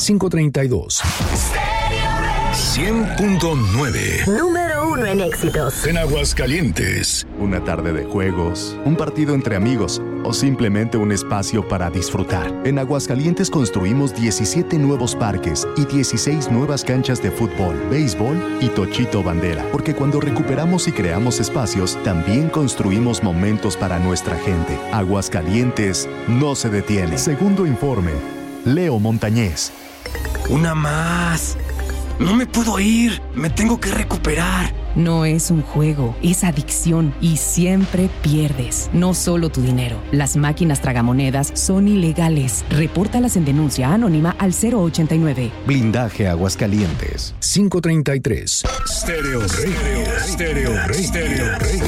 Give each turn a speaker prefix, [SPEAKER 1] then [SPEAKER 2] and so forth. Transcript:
[SPEAKER 1] 532. 100.9.
[SPEAKER 2] Número 1 en éxitos.
[SPEAKER 1] En Aguascalientes.
[SPEAKER 3] Una tarde de juegos, un partido entre amigos o simplemente un espacio para disfrutar. En Aguascalientes construimos 17 nuevos parques y 16 nuevas canchas de fútbol, béisbol y tochito bandera. Porque cuando recuperamos y creamos espacios, también construimos momentos para nuestra gente. Aguascalientes no se detiene. Segundo informe, Leo Montañez.
[SPEAKER 4] Una más. No me puedo ir. Me tengo que recuperar.
[SPEAKER 5] No es un juego, es adicción y siempre pierdes. No solo tu dinero. Las máquinas tragamonedas son ilegales. Repórtalas en denuncia anónima al 089.
[SPEAKER 3] Blindaje Aguascalientes.
[SPEAKER 1] 533. Stereo Rey.